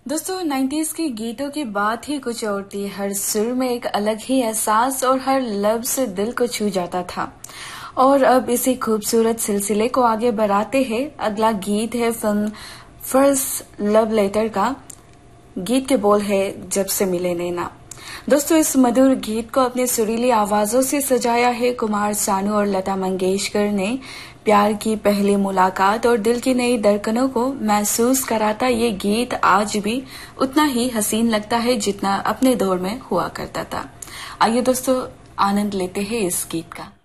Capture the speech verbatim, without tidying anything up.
दोस्तों नाइंटीज़ के गीतों की बात ही कुछ और थी। हर सुर में एक अलग ही एहसास और हर लफ्ज दिल को छू जाता था। और अब इसी खूबसूरत सिलसिले को आगे बढ़ाते हैं। अगला गीत है फिल्म फर्स्ट लव लेटर का। गीत के बोल है जब से मिले नैना। दोस्तों इस मधुर गीत को अपने सुरीली आवाजों से सजाया है कुमार सानू और लता मंगेशकर ने। प्यार की पहली मुलाकात और दिल की नई धड़कनों को महसूस कराता ये गीत आज भी उतना ही हसीन लगता है जितना अपने दौर में हुआ करता था। आइए दोस्तों आनंद लेते हैं इस गीत का।